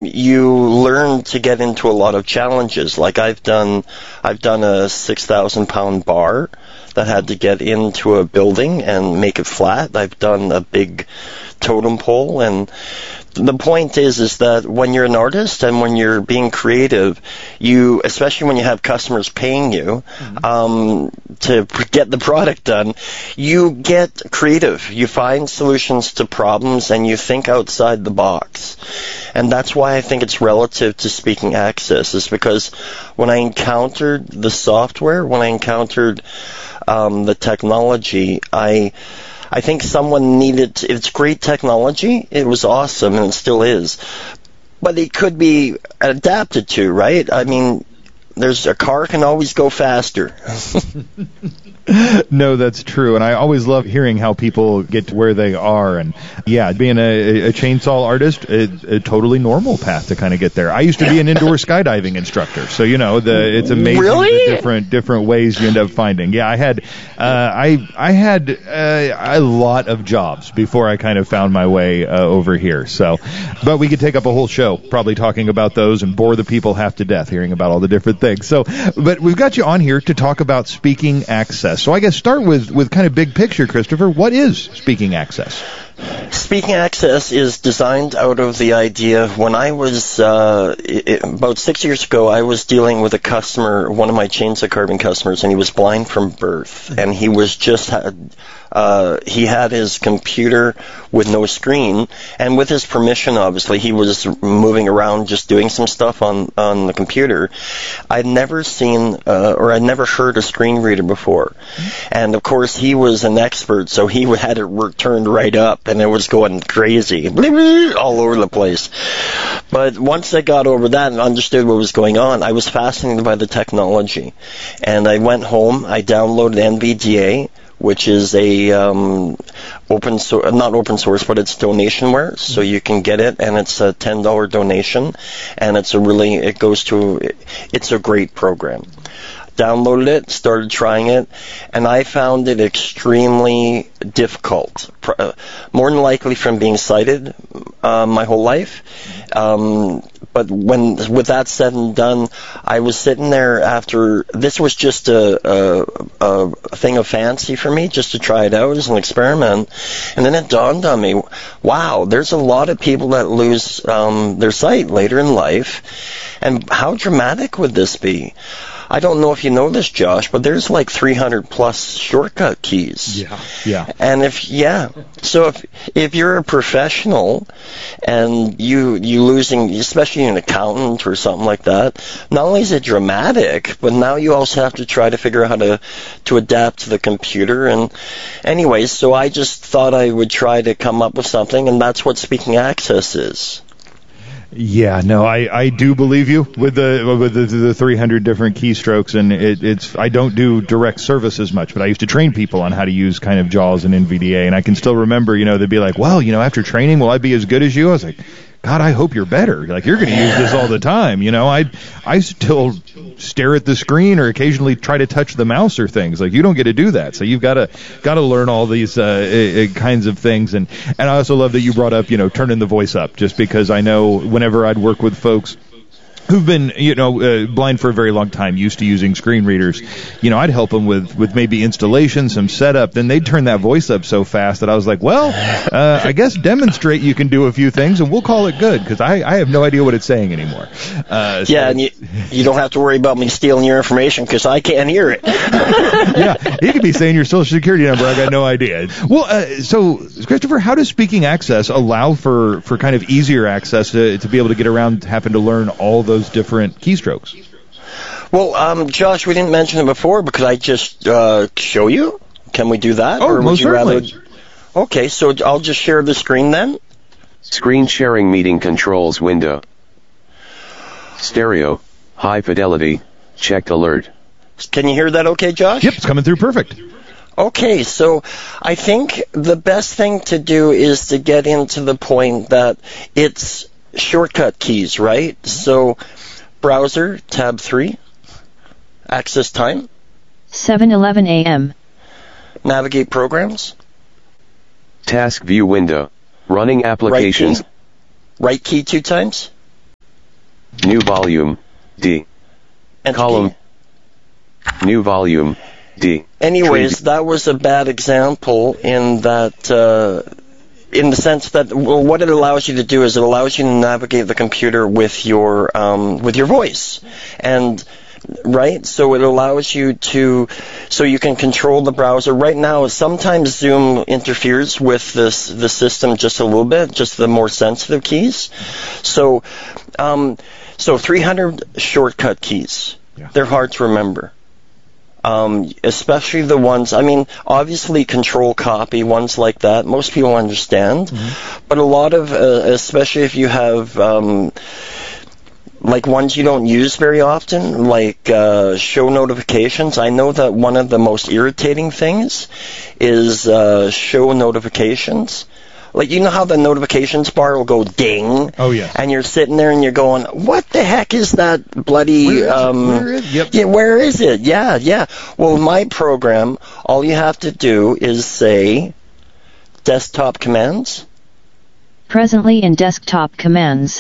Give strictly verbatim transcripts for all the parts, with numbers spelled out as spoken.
you learn to get into a lot of challenges. Like I've done, I've done a six thousand pound bar that had to get into a building and make it flat. I've done a big totem pole, and the point is, is that when you're an artist and when you're being creative, you, especially when you have customers paying you mm-hmm. um, to get the product done, you get creative. You find solutions to problems and you think outside the box. And that's why I think it's relative to Speaking Access, is because when I encountered the software, when I encountered um, the technology, I... I think someone needed, it's great technology, it was awesome, and it still is, but it could be adapted to, right? I mean, there's a car can always go faster. No, that's true, and I always love hearing how people get to where they are, and yeah, being a, a chainsaw artist, it's a totally normal path to kind of get there. I used to be an indoor skydiving instructor, so you know, the it's amazing really? the different different ways you end up finding. Yeah, I had uh, I I had uh, a lot of jobs before I kind of found my way uh, over here. So, but we could take up a whole show probably talking about those and bore the people half to death hearing about all the different things. So, but we've got you on here to talk about Speaking Access. So I guess start with, with kind of big picture, Christopher. What is Speaking Access? Speaking Access is designed out of the idea when I was, uh, it, about six years ago, I was dealing with a customer, one of my chainsaw carving customers, and he was blind from birth. And he was just, had, uh, he had his computer with no screen, and with his permission, obviously, he was moving around just doing some stuff on, on the computer. I'd never seen, uh, or I'd never heard a screen reader before. And of course, he was an expert, so he had it turned right up. And it was going crazy, all over the place. But once I got over that and understood what was going on, I was fascinated by the technology. And I went home, I downloaded N V D A, which is a um, open source, not open source, but it's donationware, so you can get it, and it's a ten dollars donation, and it's a really, it goes to, it's a great program. Downloaded it, started trying it, and I found it extremely difficult. Uh, more than likely from being sighted uh, my whole life. Um, but when, with that said and done, I was sitting there after, this was just a, a, a thing of fancy for me, just to try it out as an experiment. And then it dawned on me, wow, there's a lot of people that lose um, their sight later in life. And how dramatic would this be? I don't know if you know this, Josh, but there's like three hundred plus shortcut keys. Yeah, yeah. And if, yeah, so if if you're a professional and you you losing, especially an accountant or something like that, not only is it dramatic, but now you also have to try to figure out how to to adapt to the computer. And anyways, so I just thought I would try to come up with something, and that's what Speaking Access is. Yeah, no, I, I do believe you with the with the, the three hundred different keystrokes, and it, it's I don't do direct service as much, but I used to train people on how to use kind of JAWS and N V D A, and I can still remember, you know, they'd be like, well, you know, after training, will I be as good as you? I was like, God, I hope you're better. Like, you're going to use this all the time, you know. I I still stare at the screen or occasionally try to touch the mouse or things. Like, you don't get to do that, so you've got to got to learn all these uh, uh, kinds of things. And and I also love that you brought up, you know, turning the voice up, just because I know whenever I'd work with folks who've been, you know, uh, blind for a very long time, used to using screen readers, you know, I'd help them with, with maybe installation, some setup, then they'd turn that voice up so fast that I was like, well, uh, I guess demonstrate you can do a few things, and we'll call it good, because I, I have no idea what it's saying anymore. Uh, so yeah, and you, you don't have to worry about me stealing your information, because I can't hear it. Yeah, you could be saying your social security number, I got no idea. Well, uh, so, Christopher, how does Speaking Access allow for, for kind of easier access to, to be able to get around having to learn all those those different keystrokes? Well, um, Josh, we didn't mention it before because I just uh, show you. Can we do that? Oh, or most would you certainly. rather? Okay, so I'll just share the screen then. Screen sharing meeting controls window. Stereo, high fidelity, checked alert. Can you hear that okay, Josh? Yep, it's coming through perfect. Okay, so I think the best thing to do is to get into the point that it's shortcut keys, right? So, browser, tab three, access time, seven eleven a.m. navigate programs, task view window, running applications, right key, right key two times, New volume, D. Enter Column, key. new volume, D. Anyways, Tree- that was a bad example in that, uh, in the sense that, well, what it allows you to do is it allows you to navigate the computer with your, um, with your voice. And, right? So it allows you to, so you can control the browser. Right now, sometimes Zoom interferes with this, the system just a little bit, just the more sensitive keys. So, um, so three hundred shortcut keys. Yeah. They're hard to remember. Um, especially the ones, I mean, obviously control copy, ones like that, most people understand. Mm-hmm. But a lot of, uh, especially if you have, um, like ones you don't use very often, like uh, show notifications. I know that one of the most irritating things is uh, show notifications. Like, you know how the notifications bar will go ding? Oh, yes. And you're sitting there and you're going, what the heck is that bloody... Where is um, it? Where is it? Yep. Yeah, where is it? Yeah, yeah. Well, my program, all you have to do is say desktop commands. Presently in desktop commands.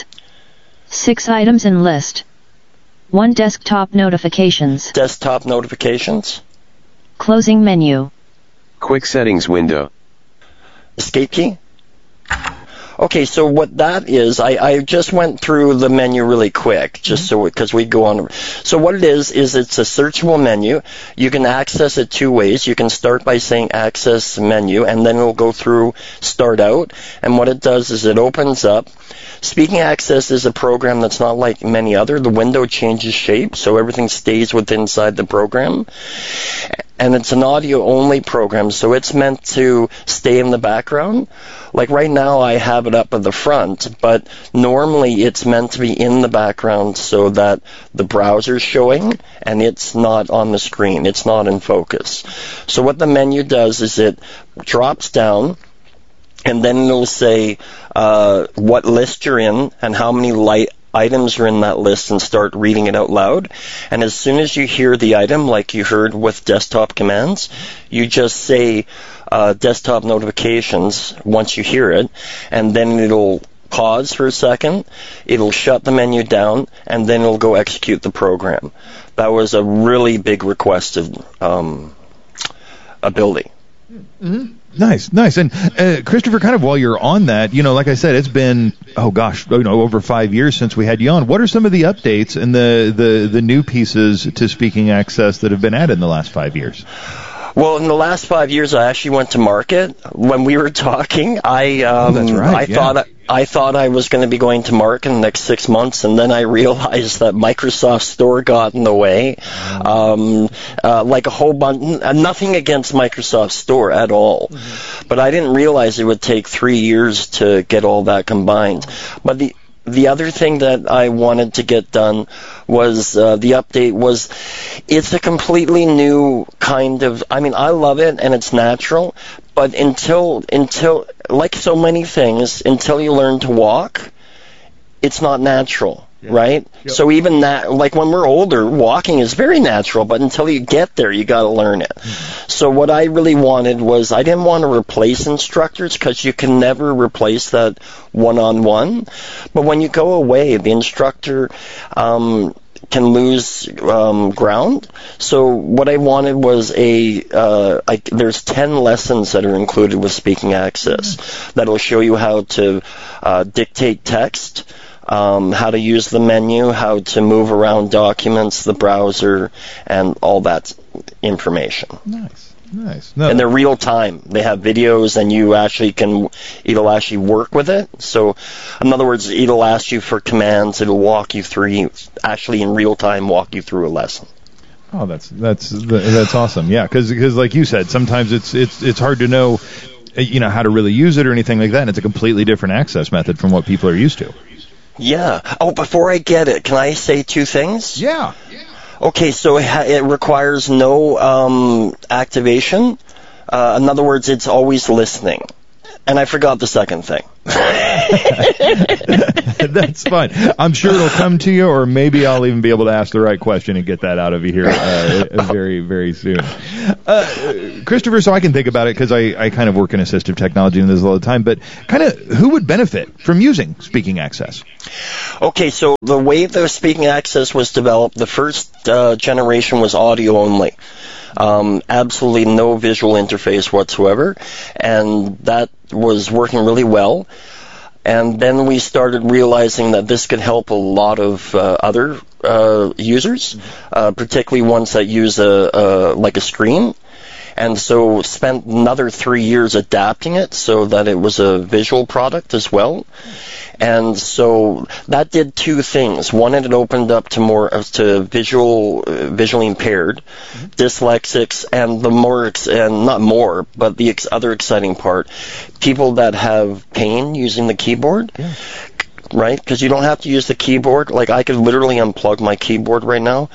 Six items in list. One desktop notifications. Desktop notifications. Closing menu. Quick settings window. Escape key. Okay, so what that is, I, I just went through the menu really quick, just so, because we go on. So what it is, is it's a searchable menu. You can access it two ways. You can start by saying access menu, and then it'll go through start out. And what it does is it opens up. Speaking Access is a program that's not like many other. The window changes shape, so everything stays within inside the program. And it's an audio-only program, so it's meant to stay in the background. Like right now, I have it up at the front, but normally it's meant to be in the background so that the browser's showing and it's not on the screen. It's not in focus. So what the menu does is it drops down, and then it'll say uh, what list you're in and how many light items are in that list, and start reading it out loud. And as soon as you hear the item, like you heard with desktop commands, you just say uh, desktop notifications once you hear it, and then it'll pause for a second, it'll shut the menu down, and then it'll go execute the program. That was a really big requested um, ability. Mm-hmm. Nice, nice. And uh, Christopher, kind of while you're on that, you know, like I said, it's been, oh gosh, you know, over five years since we had you on. What are some of the updates and the, the, the new pieces to Speaking Access that have been added in the last five years? Well, in the last five years, I actually went to market. When we were talking, I um, oh, that's right. I yeah. thought I thought I was going to be going to market in the next six months, and then I realized that Microsoft Store got in the way. Um, uh, like a whole bunch, nothing against Microsoft Store at all, mm-hmm. but I didn't realize it would take three years to get all that combined. But the The other thing that I wanted to get done was uh, the update was, it's a completely new kind of, I mean, I love it and it's natural, but until, until like so many things, until you learn to walk, it's not natural. Yeah. Right? Yep. So even that, like when we're older, walking is very natural, but until you get there, you got to learn it. Mm-hmm. So what I really wanted was, I didn't want to replace instructors, because you can never replace that one-on-one. But when you go away, the instructor um, can lose um, ground. So what I wanted was a, uh, I, there's ten lessons that are included with Speaking Access mm-hmm. that'll show you how to uh, dictate text, Um, how to use the menu, how to move around documents, the browser, and all that information. Nice, nice. No, and they're real time. They have videos, and you actually can, it'll actually work with it. So, in other words, it'll ask you for commands. It'll walk you through, actually in real time, walk you through a lesson. Oh, that's that's that's awesome. Yeah, because because like you said, sometimes it's it's it's hard to know, you know, how to really use it or anything like that. And it's a completely different access method from what people are used to. Yeah. Oh, before I get it, can I say two things? Yeah. Okay, so it, ha- it requires no um, activation. Uh, in other words, it's always listening. And I forgot the second thing. That's fine. I'm sure it'll come to you, or maybe I'll even be able to ask the right question and get that out of you here uh, very, very soon. Uh, Christopher, so I can think about it because I, I kind of work in assistive technology and this all the time, but kind of who would benefit from using Speaking Access? Okay, so the way the Speaking Access was developed, the first uh, generation was audio only. Um, absolutely no visual interface whatsoever, and that was working really well. And then we started realizing that this could help a lot of uh, other uh, users, uh, particularly ones that use a, a like a screen. And so spent another three years adapting it so that it was a visual product as well. And so that did two things. One, it opened up to more uh, to visual, uh, visually impaired, mm-hmm. dyslexics, and the more ex- and not more, but the ex- other exciting part, people that have pain using the keyboard. Yeah. Right? Because you don't have to use the keyboard. Like, I could literally unplug my keyboard right now.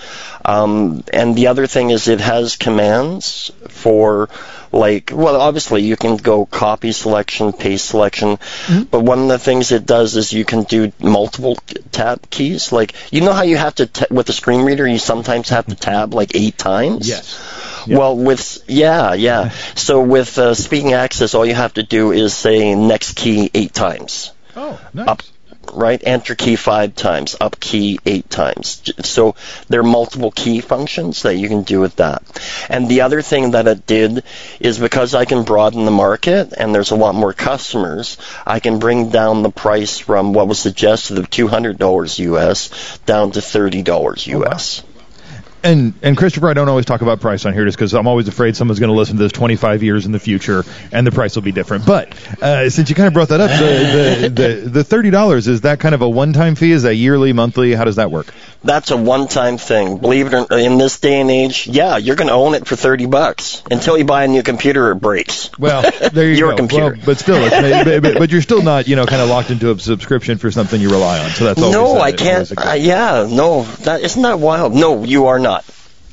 Um, and the other thing is it has commands for, like, well, obviously you can go copy selection, paste selection. Mm-hmm. But one of the things it does is you can do multiple tab keys. Like, you know how you have to, t- with a screen reader, you sometimes have to tab like eight times? Yes. Yep. Well, with, yeah, yeah. So with uh, Speaking Access, all you have to do is say next key eight times. Oh, nice. Up, right? Enter key five times, up key eight times. So there are multiple key functions that you can do with that. And the other thing that it did is because I can broaden the market and there's a lot more customers, I can bring down the price from what was suggested of two hundred dollars U S down to thirty dollars U S. Oh, wow. And, and Christopher, I don't always talk about price on here just because I'm always afraid someone's going to listen to this twenty-five years in the future and the price will be different. But uh, since you kind of brought that up, the, the, the, the thirty dollars, is that kind of a one-time fee? Is that yearly, monthly? How does that work? That's a one-time thing. Believe it or not, in this day and age, yeah, you're going to own it for thirty bucks until you buy a new computer or it breaks. Well, there you Your go. computer. Well, but still, it's, but, but, but you're still not, you know, kind of locked into a subscription for something you rely on. So that's always no, a, I can't. Uh, yeah, no, that isn't that wild. No, you are not.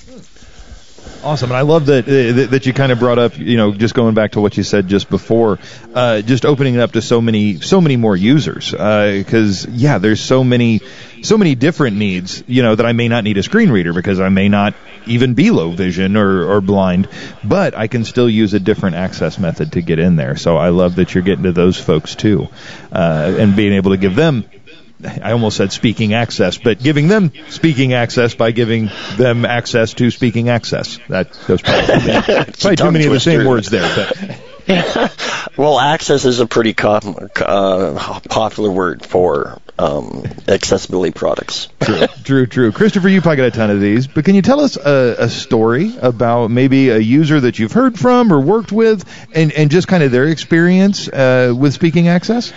Awesome, and I love that uh, that you kind of brought up, you know, just going back to what you said just before, uh, just opening it up to so many, so many more users. Because uh, yeah, there's so many, so many different needs, you know, that I may not need a screen reader because I may not even be low vision or, or blind, but I can still use a different access method to get in there. So I love that you're getting to those folks too, uh, and being able to give them. I almost said speaking access, but giving them speaking access by giving them access to speaking access. That goes probably, probably too many of the same words there. But. Well, access is a pretty com- uh, popular word for um, accessibility products. True, true, true. Christopher, you probably got a ton of these, but can you tell us a, a story about maybe a user that you've heard from or worked with, and, and just kind of their experience uh, with speaking access?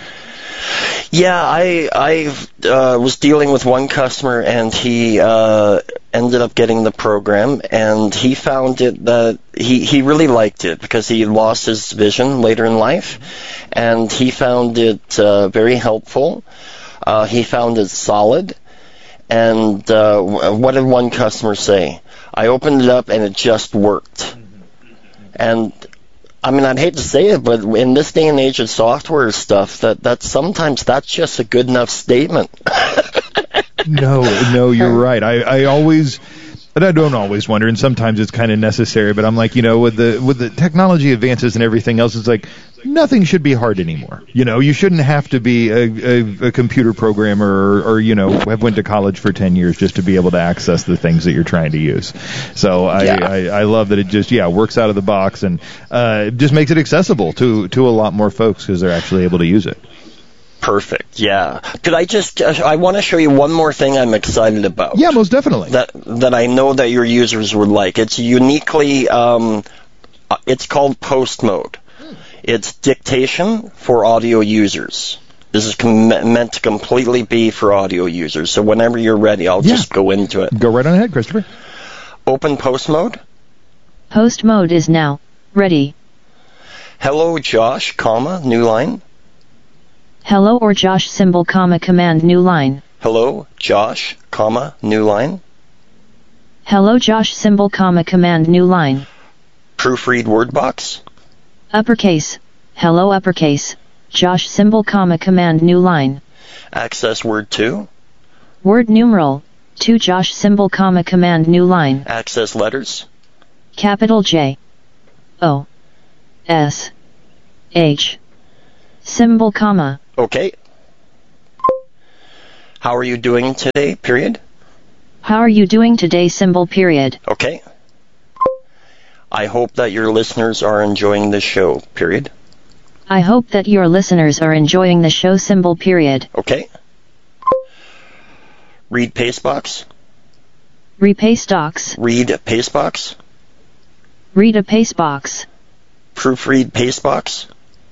Yeah, I I uh, was dealing with one customer, and he uh, ended up getting the program, and he found it that he, he really liked it because he lost his vision later in life, and he found it uh, very helpful. Uh, he found it solid, and uh, what did one customer say? I opened it up, and it just worked. And I mean, I'd hate to say it, but in this day and age of software stuff, that, that sometimes that's just a good enough statement. no, no, you're right. I, I always, and I don't always wonder, and sometimes it's kind of necessary, but I'm like, you know, with the with the technology advances and everything else, it's like nothing should be hard anymore. You know, you shouldn't have to be a, a, a computer programmer or, or, you know, have went to college for ten years just to be able to access the things that you're trying to use. So I, yeah. I, I love that it just, yeah, works out of the box and uh, just makes it accessible to, to a lot more folks because they're actually able to use it. Perfect. Yeah. Could I just? Uh, I want to show you one more thing I'm excited about. Yeah, most definitely. That that I know that your users would like. It's uniquely. Um, it's called Post Mode. It's dictation for audio users. This is com- meant to completely be for audio users. So whenever you're ready, I'll yeah. just go into it. Go right on ahead, Christopher. Open Post Mode. Post Mode is now ready. Hello, Josh, comma, new line. Hello or Josh symbol comma command new line. Hello, Josh, comma, new line. Hello Josh symbol comma command new line. Proofread word box. Uppercase. Hello uppercase. Josh symbol comma command new line. Access word two. Word numeral, two Josh symbol comma command new line. Access letters. Capital J. O. S. H. Symbol comma. Okay. How are you doing today, period? How are you doing today, symbol period. Okay. I hope that your listeners are enjoying the show, period. I hope that your listeners are enjoying the show, symbol period. Okay. Read pastebox. Repaste docs. Read pastebox. Read a pastebox. Proofread pastebox.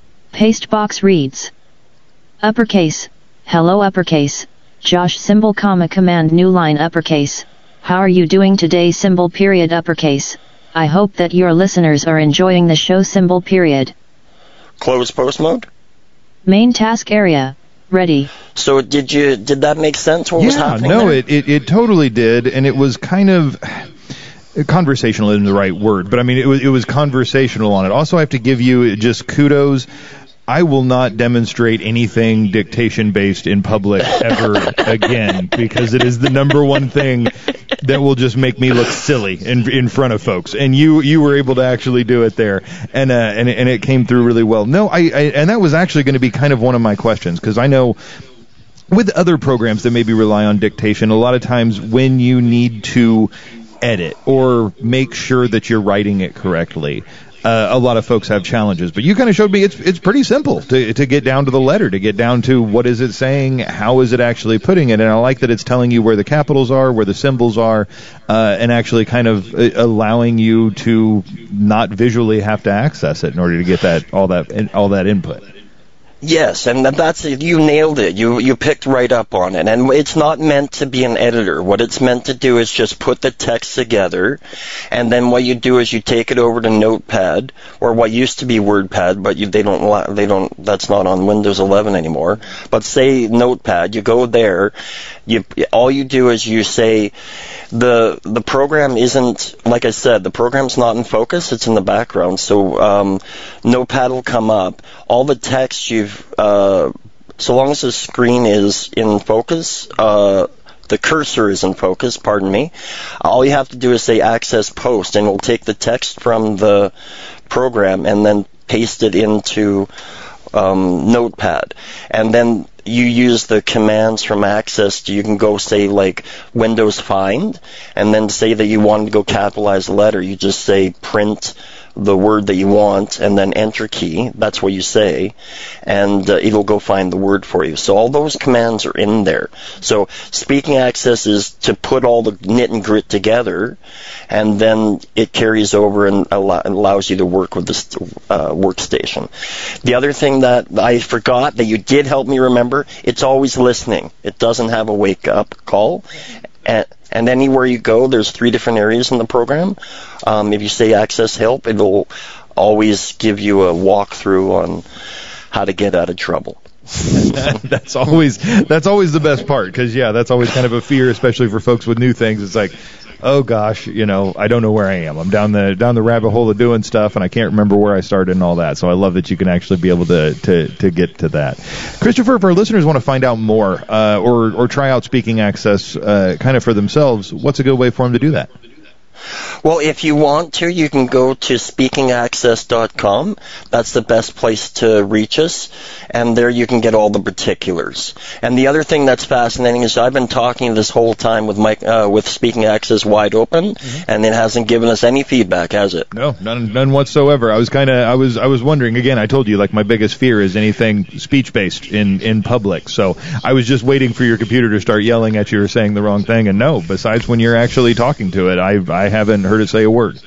Pastebox reads. Uppercase. Hello uppercase. Josh symbol comma command new line uppercase. How are you doing today, symbol period uppercase. I hope that your listeners are enjoying the show, symbol period. Close post mode. Main task area. Ready. So did you did that make sense? What yeah, was happening no, there? it, it it totally did, and it was kind of conversational isn't the right word, but I mean it was it was conversational on it. Also, I have to give you just kudos. I will not demonstrate anything dictation-based in public ever again, because it is the number one thing that will just make me look silly in in front of folks. And you you were able to actually do it there, and uh, and and it came through really well. No, I, I and that was actually going to be kind of one of my questions, because I know with other programs that maybe rely on dictation, a lot of times when you need to edit or make sure that you're writing it correctly, Uh, a lot of folks have challenges, but you kind of showed me it's it's pretty simple to to get down to the letter, to get down to what is it saying, how is it actually putting it, and I like that it's telling you where the capitals are, where the symbols are, uh, and actually kind of uh, allowing you to not visually have to access it in order to get that all that all that input. Yes, and that's it. You nailed it. You you picked right up on it. And it's not meant to be an editor. What it's meant to do is just put the text together, and then what you do is you take it over to Notepad, or what used to be WordPad, but you, they don't they don't. That's not on Windows eleven anymore. But say Notepad, you go there. You all you do is you say the the program isn't, like I said, the program's not in focus. It's in the background. So um, Notepad will come up. All the text you've Uh, so long as the screen is in focus, uh, the cursor is in focus, pardon me, all you have to do is say access post, and it will take the text from the program and then paste it into um, Notepad. And then you use the commands from Access. You can go say like Windows Find, and then say that you want to go capitalize the letter. You just say print the word that you want, and then enter key. That's what you say, and uh, it'll go find the word for you. So all those commands are in there. So Speaking Access is to put all the knit and grit together, and then it carries over and allow, allows you to work with this uh, workstation. The other thing that I forgot that you did help me remember, it's always listening. It doesn't have a wake-up call. And, and anywhere you go, there's three different areas in the program. Um, if you say Access Help, it'll always give you a walkthrough on how to get out of trouble. that's always that's always the best part, because yeah, that's always kind of a fear, especially for folks with new things. It's like, oh gosh, you know, I don't know where I am. I'm down the down the rabbit hole of doing stuff, and I can't remember where I started and all that. So I love that you can actually be able to to, to get to that. Christopher, if our listeners want to find out more uh, or or try out Speaking Access uh, kind of for themselves, what's a good way for them to do that? Well, if you want to, you can go to speaking access dot com. That's the best place to reach us, and there you can get all the particulars. And the other thing that's fascinating is I've been talking this whole time with Mike, uh, with Speaking Access wide open, mm-hmm. and it hasn't given us any feedback, has it? No, none, none whatsoever. I was kind of, I was, I was wondering. Again, I told you, like, my biggest fear is anything speech-based in in public. So I was just waiting for your computer to start yelling at you or saying the wrong thing. And no, besides when you're actually talking to it, I I haven't heard it say a word.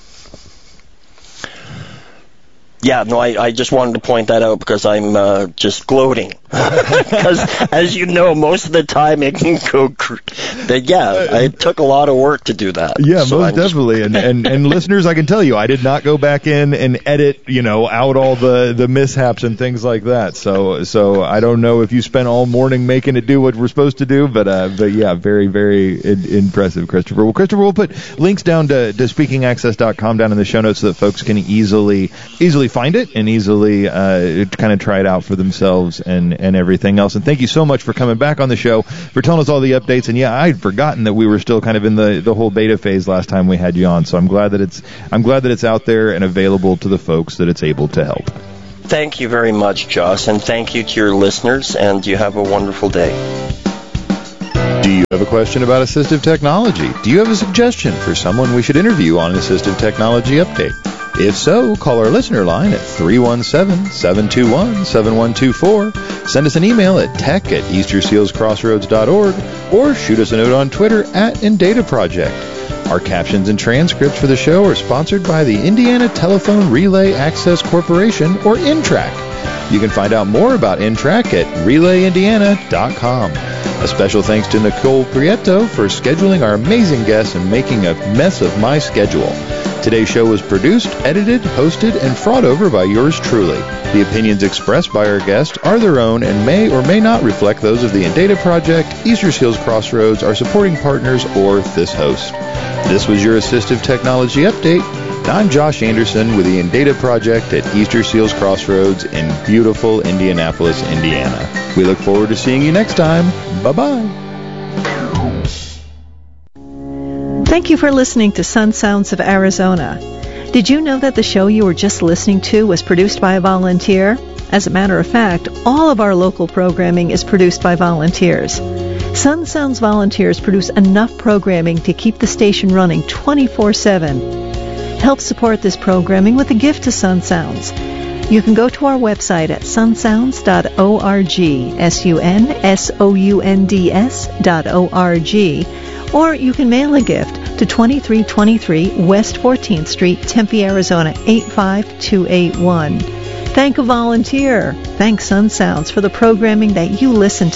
Yeah, no, I, I just wanted to point that out because I'm uh, just gloating. Because, as you know, most of the time it can go... Cr- but yeah, it took a lot of work to do that. Yeah, so most I'm definitely. and, and and listeners, I can tell you, I did not go back in and edit, you know, out all the, the mishaps and things like that. So so I don't know if you spent all morning making it do what we're supposed to do, but uh, but yeah, very, very in, impressive, Christopher. Well, Christopher, we'll put links down to, to speaking access dot com down in the show notes so that folks can easily easily easily find it and easily uh, kind of try it out for themselves and, and everything else. And thank you so much for coming back on the show, for telling us all the updates. And yeah, I'd forgotten that we were still kind of in the, the whole beta phase last time we had you on. So I'm glad that it's I'm glad that it's out there and available to the folks that it's able to help. Thank you very much, Josh, and thank you to your listeners, and you have a wonderful day. Do you have a question about assistive technology? Do you have a suggestion for someone we should interview on an Assistive Technology Update? If so, call our listener line at three one seven, seven two one, seven one two four, send us an email at tech at easter seals crossroads dot org, or shoot us a note on Twitter at InDataProject. Our captions and transcripts for the show are sponsored by the Indiana Telephone Relay Access Corporation, or I N T R A C. You can find out more about I N T R A C at relay indiana dot com. A special thanks to Nicole Prieto for scheduling our amazing guests and making a mess of my schedule. Today's show was produced, edited, hosted, and fraught over by yours truly. The opinions expressed by our guests are their own and may or may not reflect those of the InData Project, Easter Seals Crossroads, our supporting partners, or this host. This was your Assistive Technology Update. I'm Josh Anderson with the InData Project at Easter Seals Crossroads in beautiful Indianapolis, Indiana. We look forward to seeing you next time. Bye-bye. Thank you for listening to Sun Sounds of Arizona. Did you know that the show you were just listening to was produced by a volunteer? As a matter of fact, all of our local programming is produced by volunteers. Sun Sounds volunteers produce enough programming to keep the station running twenty-four seven. Help support this programming with a gift to Sun Sounds. You can go to our website at sun sounds dot org, S U N S O U N D S dot O R G, or you can mail a gift to twenty-three twenty-three West fourteenth Street, Tempe, Arizona, eight five two eight one. Thank a volunteer. Thank Sun Sounds for the programming that you listen to.